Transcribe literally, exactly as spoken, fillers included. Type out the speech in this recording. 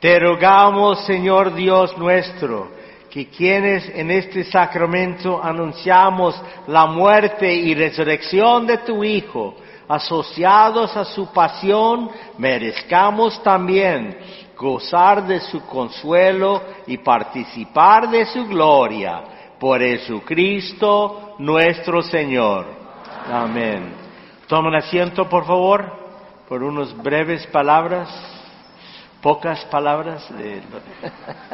Te rogamos, Señor Dios nuestro, que quienes en este sacramento anunciamos la muerte y resurrección de tu Hijo, asociados a su pasión, merezcamos también gozar de su consuelo y participar de su gloria. Por Jesucristo nuestro Señor. Amén. Tomen asiento, por favor, por unas breves palabras, pocas palabras. De...